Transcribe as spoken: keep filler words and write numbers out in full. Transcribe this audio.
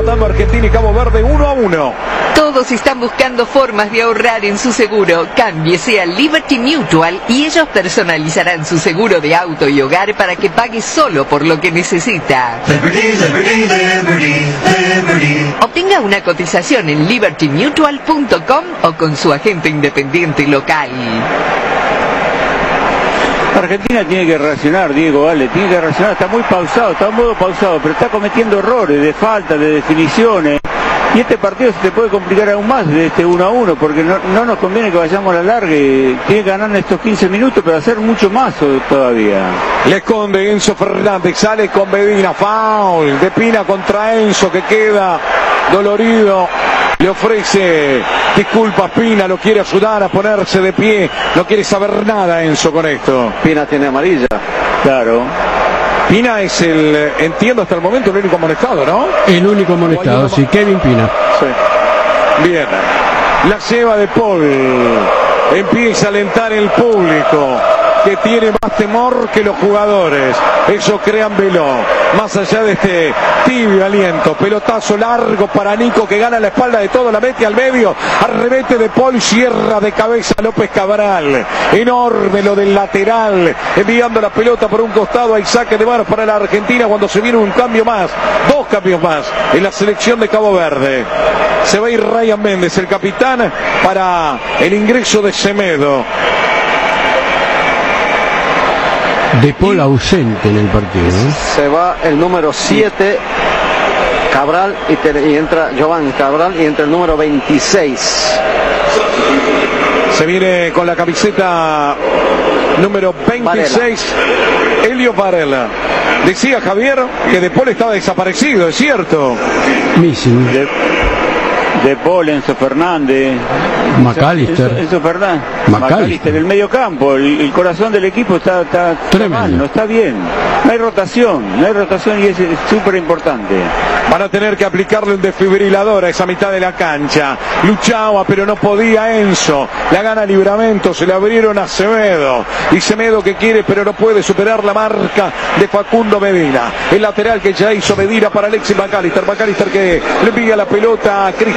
empatando Argentina y Cabo Verde uno a uno. Todos están buscando formas de ahorrar en su seguro. Cámbiese a Liberty Mutual y ellos personalizarán su seguro de auto y hogar para que pague solo por lo que necesita. Liberty, Liberty, Liberty, Liberty. Obtenga una cotización en liberty mutual punto com o con su agente independiente local. Argentina tiene que reaccionar, Diego, vale, tiene que reaccionar, está muy pausado, está en modo pausado, pero está cometiendo errores de falta, de definiciones, y este partido se te puede complicar aún más de este uno a uno, porque no, no nos conviene que vayamos a la larga, y tiene que ganar en estos quince minutos, pero hacer mucho más todavía. Le esconde Enzo Fernández, sale con Medina, foul de Pina contra Enzo, que queda dolorido. Le ofrece disculpas Pina, lo quiere ayudar a ponerse de pie, no quiere saber nada Enzo con esto. Pina tiene amarilla. Claro. Pina es el, entiendo hasta el momento, el único amonestado, ¿no? El único amonestado, sí, Kevin Pina. Sí. Bien. La lleva de Paul. Empieza a alentar el público, que tiene más temor que los jugadores. Eso créanmelo. Más allá de este tibio aliento, pelotazo largo para Nico, que gana la espalda de todo, la mete al medio, arremete de Paul, cierra de cabeza López Cabral. Enorme lo del lateral, enviando la pelota por un costado. Hay saque de manos para la Argentina cuando se viene un cambio más, dos cambios más en la selección de Cabo Verde. Se va a ir Ryan Méndez, el capitán, para el ingreso de Semedo. De Paul ausente en el partido, ¿eh? Se va el número siete, Cabral, y, te, y entra Giovanni Cabral, y entra el número veintiséis. Se viene con la camiseta número veintiséis, Varela. Elio Varela. Decía Javier que De Paul estaba desaparecido, ¿es cierto? Missing. De, de Paul, Enzo Fernández, McAllister. Enzo, Enzo Fernández, McAllister. McAllister, el medio campo, el, el corazón del equipo está, está, está mal, no está bien. No hay rotación, no hay rotación y es súper importante. Van a tener que aplicarle un desfibrilador a esa mitad de la cancha. Luchaba, pero no podía Enzo. La gana Libramento, se le abrieron a Semedo. Y Semedo que quiere, pero no puede superar la marca de Facundo Medina. El lateral que ya hizo Medina para Alexis McAllister. McAllister que le envía la pelota a Cristian